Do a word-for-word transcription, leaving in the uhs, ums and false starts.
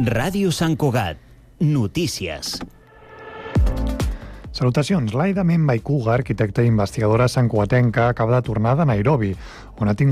Ràdio Sant Cugat. Notícies. Salutacions. Laida Memba i Cuga, arquitecta i investigadora santcugatenca, acaba de tornar de Nairobi, on ha tingut